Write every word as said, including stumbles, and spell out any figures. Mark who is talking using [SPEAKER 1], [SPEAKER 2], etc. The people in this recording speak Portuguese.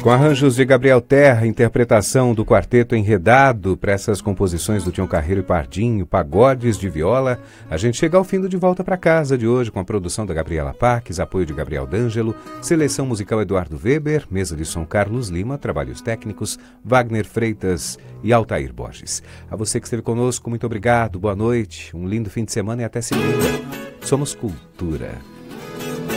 [SPEAKER 1] Com arranjos de Gabriel Terra, interpretação do quarteto Enredado para essas composições do Tião Carreiro e Pardinho, pagodes de viola, a gente chega ao fim do De Volta para Casa de hoje, com a produção da Gabriela Paques, apoio de Gabriel D'Angelo, seleção musical Eduardo Weber, mesa de som Carlos Lima, trabalhos técnicos Wagner Freitas e Altair Borges. A você que esteve conosco, muito obrigado, boa noite, um lindo fim de semana e até segunda. Somos Cultura.